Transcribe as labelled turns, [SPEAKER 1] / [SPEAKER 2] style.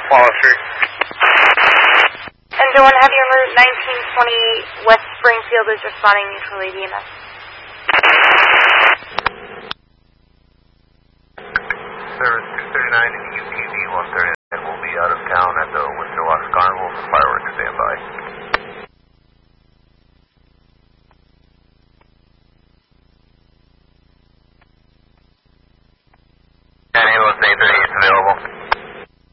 [SPEAKER 1] Follow through.
[SPEAKER 2] Engine 1 Heavy on Route 1928 West Springfield is responding neutrally to EMS.
[SPEAKER 3] Service 239 and UPD 130 will be out of town at the Winter Locks Carnival for fireworks standby. Ambulance 830.